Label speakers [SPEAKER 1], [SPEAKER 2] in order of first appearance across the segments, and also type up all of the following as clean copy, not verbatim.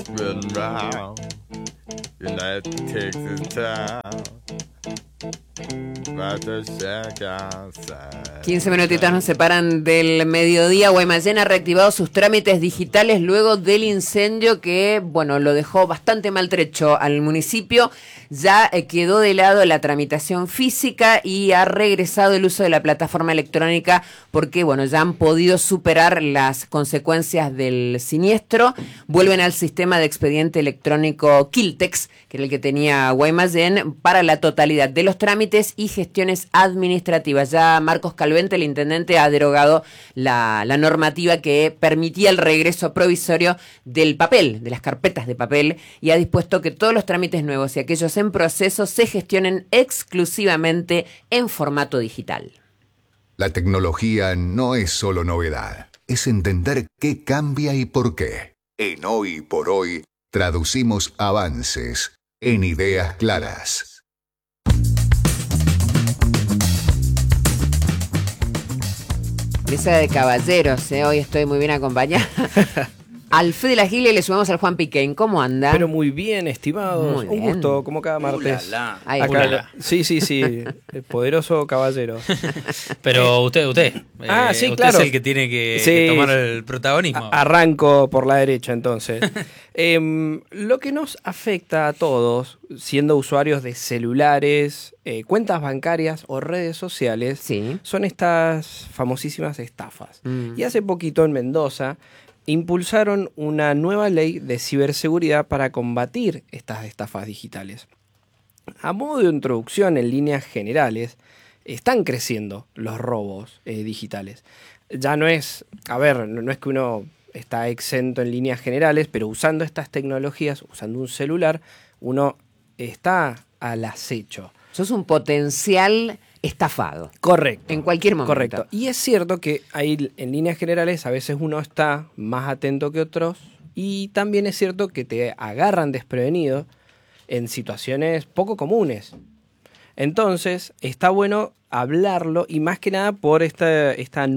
[SPEAKER 1] Been round, United takes its time. About to check outside.
[SPEAKER 2] 15 minutitos nos separan del mediodía. Guaymallén ha reactivado sus trámites digitales luego del incendio que, bueno, lo dejó bastante maltrecho al municipio. Ya quedó de lado la tramitación física y ha regresado el uso de la plataforma electrónica porque, bueno, ya han podido superar las consecuencias del siniestro. Vuelven al sistema de expediente electrónico Quiltex, que era el que tenía Guaymallén, para la totalidad de los trámites y gestiones administrativas. Ya Marcos Calvente, el intendente, ha derogado la normativa que permitía el regreso provisorio del papel, de las carpetas de papel, y ha dispuesto que todos los trámites nuevos y aquellos en proceso se gestionen exclusivamente en formato digital.
[SPEAKER 3] La tecnología no es solo novedad, es entender qué cambia y por qué. En Hoy por Hoy traducimos avances en ideas claras.
[SPEAKER 2] Mesa de caballeros, hoy estoy muy bien acompañada. Al Fede La Gile le sumamos al Juan Piquén. ¿Cómo anda?
[SPEAKER 4] Pero muy bien, estimados.
[SPEAKER 2] Muy bien.
[SPEAKER 4] Un gusto, como cada martes.
[SPEAKER 2] Ahí
[SPEAKER 4] Acá,
[SPEAKER 2] está.
[SPEAKER 4] sí, el poderoso caballero.
[SPEAKER 5] Pero usted.
[SPEAKER 4] Sí,
[SPEAKER 5] usted
[SPEAKER 4] claro.
[SPEAKER 5] es el que tiene que tomar el protagonismo.
[SPEAKER 4] Arranco por la derecha, entonces. Lo que nos afecta a todos, siendo usuarios de celulares, cuentas bancarias o redes sociales,
[SPEAKER 2] Sí.
[SPEAKER 4] son estas famosísimas estafas. Y hace poquito en Mendoza impulsaron una nueva ley de ciberseguridad para combatir estas estafas digitales. A modo de introducción, en líneas generales, están creciendo los robos digitales. Ya no es que uno está exento en líneas generales, pero usando estas tecnologías, usando un celular, uno está al acecho.
[SPEAKER 2] Sos un potencial estafado.
[SPEAKER 4] Correcto.
[SPEAKER 2] En cualquier momento.
[SPEAKER 4] Correcto. Y es cierto que ahí, en líneas generales, a veces uno está más atento que otros, y también es cierto que te agarran desprevenido en situaciones poco comunes. Entonces, está bueno hablarlo, y más que nada por esta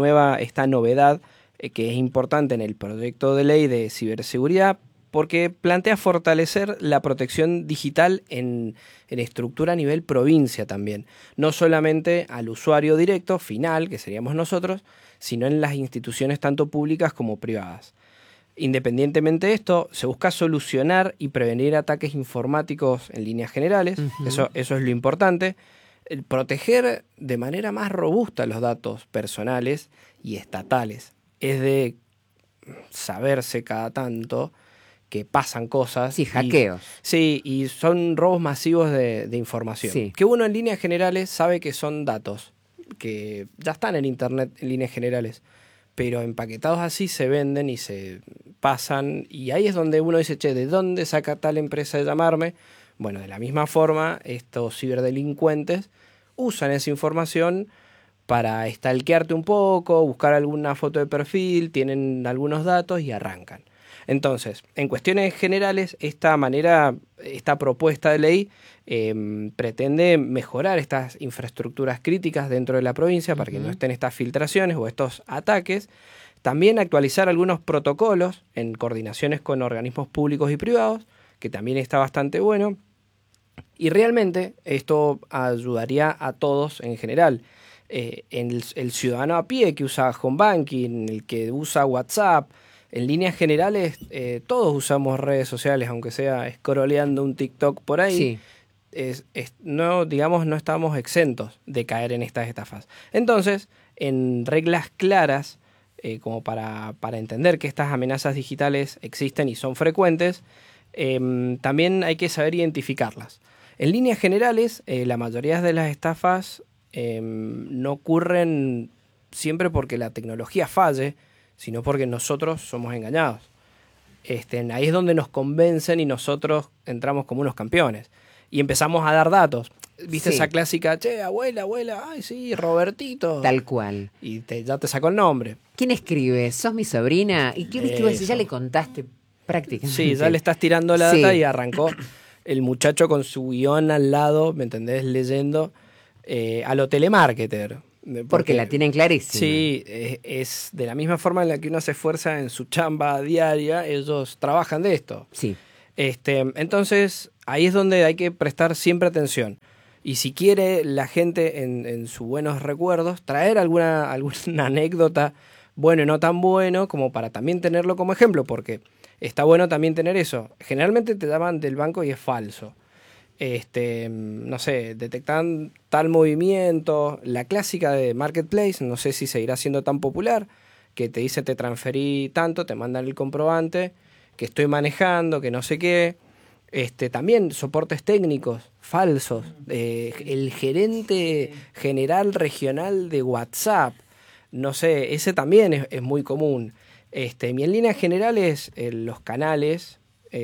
[SPEAKER 4] novedad que es importante en el proyecto de ley de ciberseguridad, porque plantea fortalecer la protección digital en estructura a nivel provincia también. No solamente al usuario directo, final, que seríamos nosotros, sino en las instituciones tanto públicas como privadas. Independientemente de esto, se busca solucionar y prevenir ataques informáticos en líneas generales. Eso es lo importante. Proteger de manera más robusta los datos personales y estatales. Es de saberse cada tanto que pasan cosas.
[SPEAKER 2] Sí, hackeos.
[SPEAKER 4] Y son robos masivos de información.
[SPEAKER 2] Sí.
[SPEAKER 4] Que uno en líneas generales sabe que son datos que ya están en internet en líneas generales, pero empaquetados así se venden y se pasan, y ahí es donde uno dice, ¿de dónde saca tal empresa de llamarme? Bueno, de la misma forma, estos ciberdelincuentes usan esa información para stalkearte un poco, buscar alguna foto de perfil, tienen algunos datos y arrancan. Entonces, en cuestiones generales, esta propuesta de ley pretende mejorar estas infraestructuras críticas dentro de la provincia para que no estén estas filtraciones o estos ataques. También actualizar algunos protocolos en coordinaciones con organismos públicos y privados, que también está bastante bueno. Y realmente esto ayudaría a todos en general. El ciudadano a pie que usa home banking, el que usa WhatsApp, en líneas generales todos usamos redes sociales, aunque sea scrolleando un TikTok por ahí.
[SPEAKER 2] Sí.
[SPEAKER 4] No estamos exentos de caer en estas estafas. Entonces, en reglas claras, como para entender que estas amenazas digitales existen y son frecuentes, también hay que saber identificarlas. En líneas generales, la mayoría de las estafas no ocurren siempre porque la tecnología falle, sino porque nosotros somos engañados. Ahí es donde nos convencen y nosotros entramos como unos campeones. Y empezamos a dar datos. ¿Viste esa clásica? Abuela, ay sí, Robertito.
[SPEAKER 2] Tal cual.
[SPEAKER 4] Y ya te sacó el nombre.
[SPEAKER 2] ¿Quién escribe? ¿Sos mi sobrina? ¿Y qué viste? Si ya le contaste prácticamente.
[SPEAKER 4] Sí, ya le estás tirando la data y arrancó el muchacho con su guión al lado, ¿me entendés? Leyendo a lo telemarketer.
[SPEAKER 2] Porque la tienen clarísima.
[SPEAKER 4] Sí, es de la misma forma en la que uno se esfuerza en su chamba diaria, ellos trabajan de esto.
[SPEAKER 2] Sí.
[SPEAKER 4] Entonces, ahí es donde hay que prestar siempre atención. Y si quiere la gente en sus buenos recuerdos, traer alguna anécdota, bueno y no tan bueno, como para también tenerlo como ejemplo, porque está bueno también tener eso. Generalmente te daban del banco y es falso. No sé, detectan tal movimiento, la clásica de Marketplace, no sé si seguirá siendo tan popular, que te dice te transferí tanto, te mandan el comprobante, que estoy manejando, que no sé qué. También soportes técnicos falsos, el gerente general regional de WhatsApp, no sé, ese también es muy común. Y en líneas generales, los canales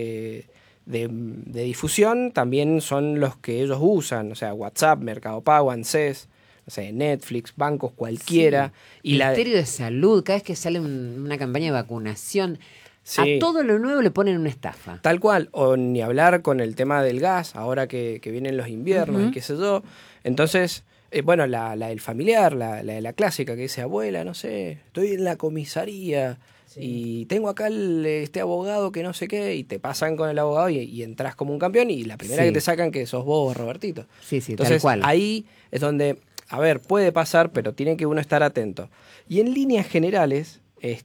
[SPEAKER 4] de difusión también son los que ellos usan, o sea, WhatsApp, Mercado Pago, ANSES, no sé, Netflix, bancos, cualquiera.
[SPEAKER 2] Sí. Y Ministerio de Salud, cada vez que sale una campaña de vacunación,
[SPEAKER 4] sí,
[SPEAKER 2] a todo lo nuevo le ponen una estafa.
[SPEAKER 4] Tal cual, o ni hablar con el tema del gas, ahora que vienen los inviernos y qué sé yo. Entonces, bueno, la del familiar, la clásica que dice, abuela, no sé, estoy en la comisaría y tengo acá este abogado que no sé qué, y te pasan con el abogado y entras como un campeón y la primera que te sacan que sos vos, Robertito.
[SPEAKER 2] Sí,
[SPEAKER 4] entonces,
[SPEAKER 2] tal cual.
[SPEAKER 4] Ahí es donde, a ver, puede pasar, pero tiene que uno estar atento. Y en líneas generales,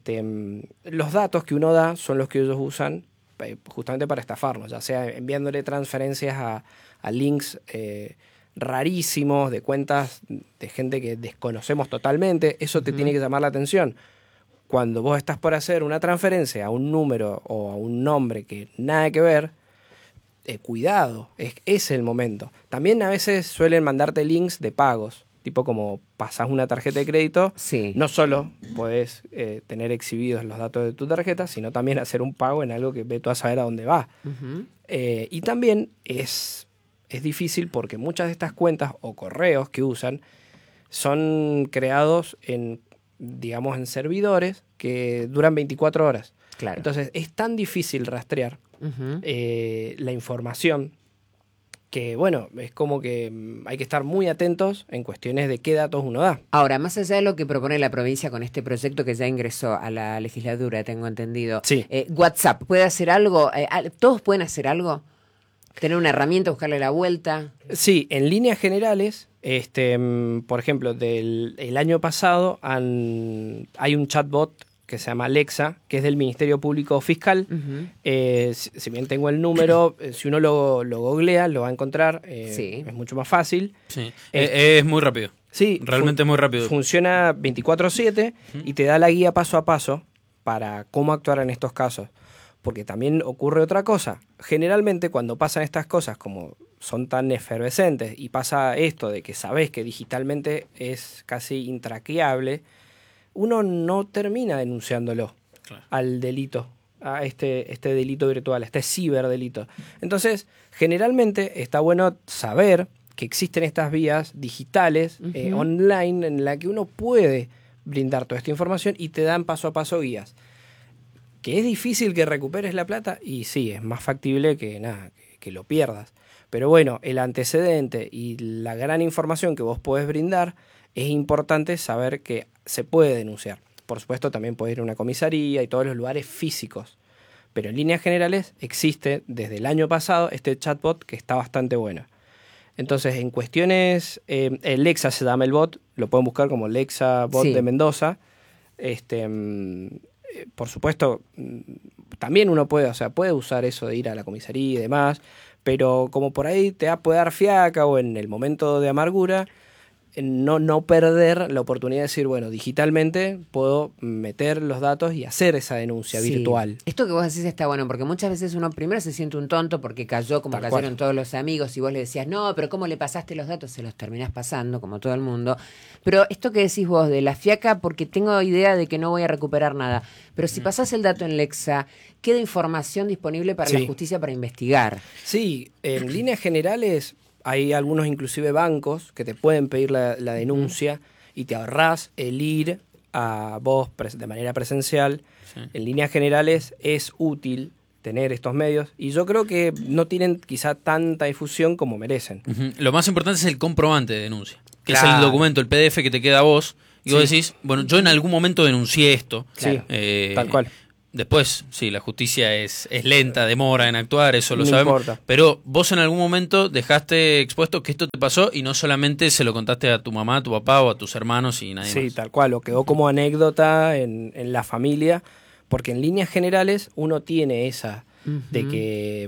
[SPEAKER 4] los datos que uno da son los que ellos usan justamente para estafarnos, ya sea enviándole transferencias a links rarísimos de cuentas de gente que desconocemos totalmente. Eso te tiene que llamar la atención. Cuando vos estás por hacer una transferencia a un número o a un nombre que nada que ver, cuidado, es el momento. También a veces suelen mandarte links de pagos, tipo como pasás una tarjeta de crédito, no solo podés tener exhibidos los datos de tu tarjeta, sino también hacer un pago en algo que ve tú a saber a dónde va. Y también es difícil porque muchas de estas cuentas o correos que usan son creados en servidores que duran 24 horas.
[SPEAKER 2] Claro.
[SPEAKER 4] Entonces es tan difícil rastrear la información que, bueno, es como que hay que estar muy atentos en cuestiones de qué datos uno da.
[SPEAKER 2] Ahora, más allá de lo que propone la provincia con este proyecto que ya ingresó a la legislatura, tengo entendido,
[SPEAKER 4] sí.
[SPEAKER 2] ¿WhatsApp puede hacer algo? ¿Todos pueden hacer algo? ¿Tener una herramienta, buscarle la vuelta?
[SPEAKER 4] Sí, en líneas generales, por ejemplo, el año pasado hay un chatbot que se llama Alexa, que es del Ministerio Público Fiscal. Si bien tengo el número, si uno lo googlea, lo va a encontrar. Es mucho más fácil.
[SPEAKER 5] Sí. Es muy rápido.
[SPEAKER 4] Sí,
[SPEAKER 5] realmente muy rápido.
[SPEAKER 4] Funciona 24/7 y te da la guía paso a paso para cómo actuar en estos casos. Porque también ocurre otra cosa. Generalmente cuando pasan estas cosas, como son tan efervescentes, y pasa esto de que sabés que digitalmente es casi intraqueable, uno no termina denunciándolo al delito, a este delito virtual, a este ciberdelito. Entonces, generalmente está bueno saber que existen estas vías digitales, online, en la que uno puede brindar toda esta información y te dan paso a paso guías. ¿Que es difícil que recuperes la plata? Y sí, es más factible que lo pierdas. Pero bueno, el antecedente y la gran información que vos podés brindar, es importante saber que se puede denunciar. Por supuesto, también puede ir a una comisaría y todos los lugares físicos. Pero en líneas generales existe desde el año pasado este chatbot que está bastante bueno. Entonces, en cuestiones, el Lexa se llama el bot, lo pueden buscar como Lexa Bot de Mendoza. Por supuesto, también uno puede usar eso de ir a la comisaría y demás, pero como por ahí te puede dar fiaca o en el momento de amargura, no perder la oportunidad de decir, bueno, digitalmente puedo meter los datos y hacer esa denuncia virtual.
[SPEAKER 2] Esto que vos decís está bueno, porque muchas veces uno primero se siente un tonto porque cayó como cayeron todos los amigos y vos le decías, no, pero ¿cómo le pasaste los datos? Se los terminás pasando, como todo el mundo. Pero esto que decís vos de la fiaca, porque tengo idea de que no voy a recuperar nada, pero si pasás el dato en Lexa, queda información disponible para la justicia para investigar.
[SPEAKER 4] Sí, en líneas generales hay algunos inclusive bancos que te pueden pedir la denuncia y te ahorrás el ir a vos de manera presencial. En líneas generales es útil tener estos medios y yo creo que no tienen quizá tanta difusión como merecen.
[SPEAKER 5] Lo más importante es el comprobante de denuncia, que es
[SPEAKER 4] Claro.
[SPEAKER 5] el documento, el PDF que te queda a vos, y vos
[SPEAKER 4] Sí.
[SPEAKER 5] decís, bueno, yo en algún momento denuncié esto.
[SPEAKER 4] Sí, tal cual.
[SPEAKER 5] Después, sí, la justicia es lenta, demora en actuar, eso lo
[SPEAKER 4] No
[SPEAKER 5] sabemos.
[SPEAKER 4] importa.
[SPEAKER 5] Pero vos en algún momento dejaste expuesto que esto te pasó y no solamente se lo contaste a tu mamá, a tu papá o a tus hermanos y nadie
[SPEAKER 4] Sí,
[SPEAKER 5] más.
[SPEAKER 4] tal cual, o quedó como anécdota en la familia, porque en líneas generales uno tiene esa de que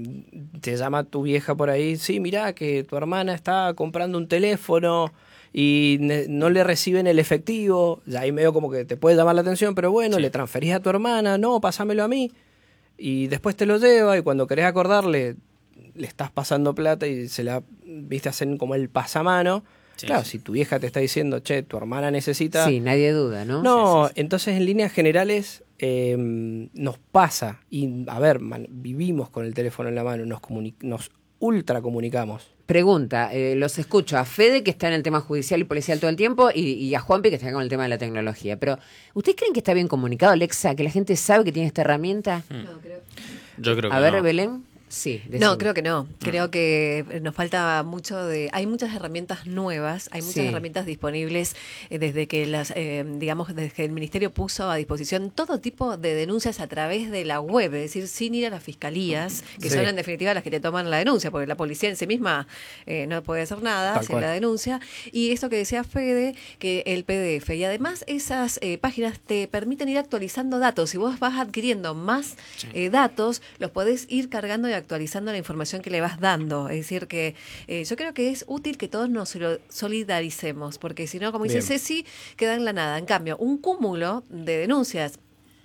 [SPEAKER 4] te llama tu vieja por ahí, sí, mirá que tu hermana está comprando un teléfono y no le reciben el efectivo, ya ahí medio como que te puede llamar la atención, pero bueno, le transferís a tu hermana, no, pásamelo a mí, y después te lo lleva y cuando querés acordarle, le estás pasando plata y se la, viste, hacen como el pasamano.
[SPEAKER 5] Sí,
[SPEAKER 4] Claro,
[SPEAKER 5] sí.
[SPEAKER 4] si tu vieja te está diciendo, che, tu hermana necesita...
[SPEAKER 2] Sí, nadie duda, ¿no?
[SPEAKER 4] No, entonces en líneas generales nos pasa, y a ver, vivimos con el teléfono en la mano, nos ultra comunicamos.
[SPEAKER 2] Pregunta, los escucho a Fede, que está en el tema judicial y policial todo el tiempo, y a Juanpi, que está con el tema de la tecnología. Pero, ¿ustedes creen que está bien comunicado, Alexa, que la gente sabe que tiene esta herramienta?
[SPEAKER 6] No, creo.
[SPEAKER 5] Yo creo que
[SPEAKER 2] A ver,
[SPEAKER 5] no.
[SPEAKER 2] Belén. Sí, decime.
[SPEAKER 6] No, creo que no. Creo que nos falta mucho de... Hay muchas herramientas nuevas, hay muchas
[SPEAKER 2] Sí.
[SPEAKER 6] herramientas disponibles desde que digamos, desde que el Ministerio puso a disposición todo tipo de denuncias a través de la web, es decir, sin ir a las fiscalías, que
[SPEAKER 4] Sí.
[SPEAKER 6] son en definitiva las que te toman la denuncia, porque la policía en sí misma no puede hacer nada,
[SPEAKER 4] Tal
[SPEAKER 6] hace
[SPEAKER 4] cual.
[SPEAKER 6] la denuncia. Y eso que decía Fede, que el PDF, y además esas páginas te permiten ir actualizando datos. Si vos vas adquiriendo más datos, los podés ir cargando y actualizando la información que le vas dando. Es decir, que yo creo que es útil que todos nos solidaricemos, porque si no, como dice
[SPEAKER 4] Bien.
[SPEAKER 6] Ceci, queda en la nada. En cambio, un cúmulo de denuncias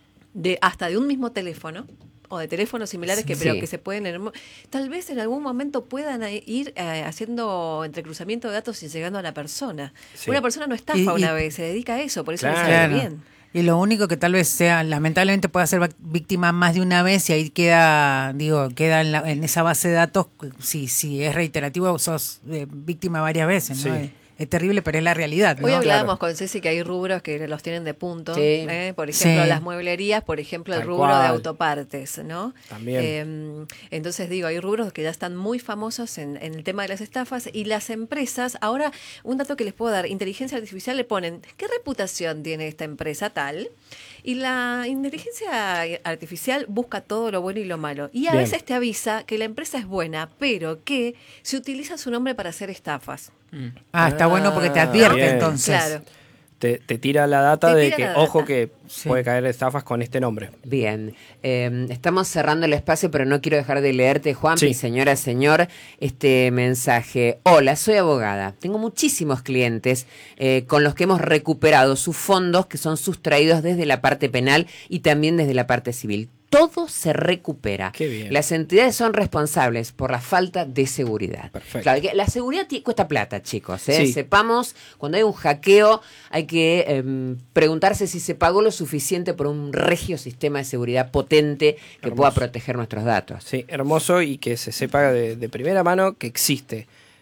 [SPEAKER 6] de hasta de un mismo teléfono o de teléfonos similares que
[SPEAKER 2] Sí.
[SPEAKER 6] pero que se pueden tal vez en algún momento puedan ir haciendo entrecruzamiento de datos y llegando a la persona.
[SPEAKER 4] Sí.
[SPEAKER 6] Una persona no estafa
[SPEAKER 7] Y-
[SPEAKER 6] una vez, se dedica a eso, por eso le
[SPEAKER 4] Claro.
[SPEAKER 6] sale
[SPEAKER 7] Claro.
[SPEAKER 6] bien.
[SPEAKER 7] Y lo único que tal vez sea, lamentablemente pueda ser víctima más de una vez y ahí queda, queda en esa base de datos, si es reiterativo sos víctima varias veces, ¿no?
[SPEAKER 4] Sí.
[SPEAKER 7] Es terrible, pero es la realidad, ¿no?
[SPEAKER 6] Hoy hablábamos con Ceci que hay rubros que los tienen de punto.
[SPEAKER 2] Sí.
[SPEAKER 6] Por ejemplo,
[SPEAKER 7] Sí.
[SPEAKER 6] las mueblerías, por ejemplo, el
[SPEAKER 4] Tal
[SPEAKER 6] rubro
[SPEAKER 4] cual.
[SPEAKER 6] de autopartes, ¿no?
[SPEAKER 4] También.
[SPEAKER 6] Entonces digo, hay rubros que ya están muy famosos en el tema de las estafas y las empresas, ahora un dato que les puedo dar, inteligencia artificial le ponen, ¿qué reputación tiene esta empresa tal? Y la inteligencia artificial busca todo lo bueno y lo malo. Y a
[SPEAKER 4] Bien.
[SPEAKER 6] veces te avisa que la empresa es buena, pero que se utiliza su nombre para hacer estafas.
[SPEAKER 7] Está bueno porque te advierte
[SPEAKER 4] bien.
[SPEAKER 7] entonces.
[SPEAKER 6] Claro.
[SPEAKER 4] Te tira la data
[SPEAKER 6] Te
[SPEAKER 4] de
[SPEAKER 6] tira
[SPEAKER 4] que,
[SPEAKER 6] la data.
[SPEAKER 4] ojo, que
[SPEAKER 7] Sí.
[SPEAKER 4] puede caer estafas con este nombre.
[SPEAKER 2] Bien, estamos cerrando el espacio, pero no quiero dejar de leerte, Juanpi,
[SPEAKER 4] Sí.
[SPEAKER 2] señora, señor, este mensaje. Hola, soy abogada. Tengo muchísimos clientes con los que hemos recuperado sus fondos que son sustraídos desde la parte penal y también desde la parte civil. Todo se recupera.
[SPEAKER 4] Qué bien.
[SPEAKER 2] Las entidades son responsables por la falta de seguridad.
[SPEAKER 4] Perfecto.
[SPEAKER 2] Claro, que la seguridad cuesta plata, chicos.
[SPEAKER 4] Sí.
[SPEAKER 2] Sepamos, cuando hay un hackeo, hay que preguntarse si se pagó lo suficiente por un regio sistema de seguridad potente que
[SPEAKER 4] Hermoso.
[SPEAKER 2] pueda proteger nuestros datos.
[SPEAKER 4] Sí, hermoso y que se sepa de primera mano que existe.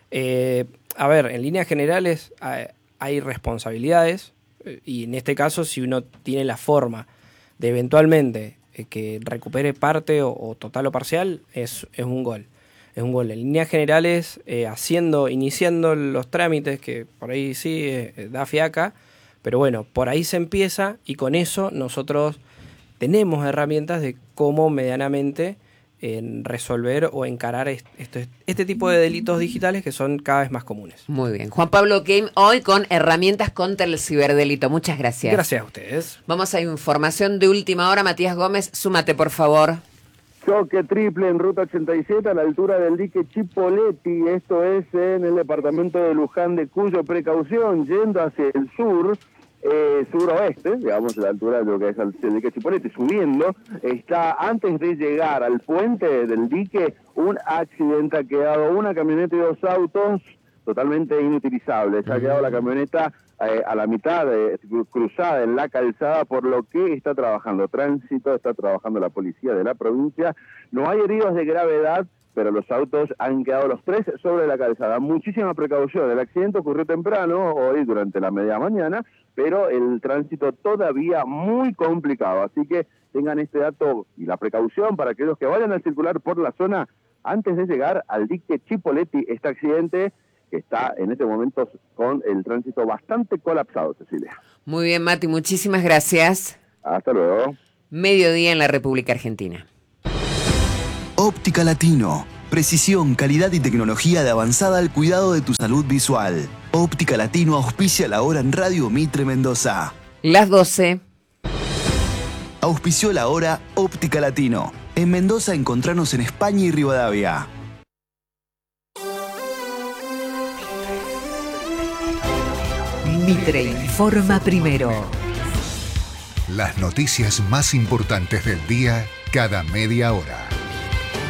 [SPEAKER 4] A ver, en líneas generales hay responsabilidades y en este caso si uno tiene la forma de eventualmente que recupere parte o total o parcial, es un gol. Es un gol. En líneas generales, iniciando los trámites, que por ahí sí da fiaca, pero bueno, por ahí se empieza y con eso nosotros tenemos herramientas de cómo medianamente resolver o encarar este tipo de delitos digitales que son cada vez más comunes.
[SPEAKER 2] Muy bien. Juan Pablo Game hoy con herramientas contra el ciberdelito. Muchas gracias.
[SPEAKER 4] Gracias a ustedes.
[SPEAKER 2] Vamos a información de última hora. Matías Gómez, súmate, por favor.
[SPEAKER 8] Choque triple en Ruta 87 a la altura del dique Chipoleti, esto es en el departamento de Luján de Cuyo. Precaución, yendo hacia el sur, suroeste, digamos, a la altura de lo que es el dique Chipoleti, subiendo, está antes de llegar al puente del dique, un accidente, ha quedado una camioneta y dos autos totalmente inutilizables. Ha quedado la camioneta a la mitad, cruzada en la calzada, por lo que está trabajando tránsito, está trabajando la policía de la provincia. No hay heridos de gravedad, pero los autos han quedado los tres sobre la calzada. Muchísima precaución. El accidente ocurrió temprano, hoy durante la media mañana, pero el tránsito todavía muy complicado. Así que tengan este dato y la precaución para aquellos que vayan a circular por la zona antes de llegar al dique Chipoleti. Este accidente que está en este momento con el tránsito bastante colapsado, Cecilia.
[SPEAKER 2] Muy bien, Mati, muchísimas gracias.
[SPEAKER 8] Hasta luego.
[SPEAKER 2] Mediodía en la República Argentina.
[SPEAKER 9] Óptica Latino. Precisión, calidad y tecnología de avanzada al cuidado de tu salud visual. Óptica Latino auspicia la hora en Radio Mitre Mendoza.
[SPEAKER 2] Las 12.
[SPEAKER 9] Auspició la hora Óptica Latino. En Mendoza encontranos en España y Rivadavia.
[SPEAKER 10] Mitre informa primero.
[SPEAKER 3] Las noticias más importantes del día cada media hora.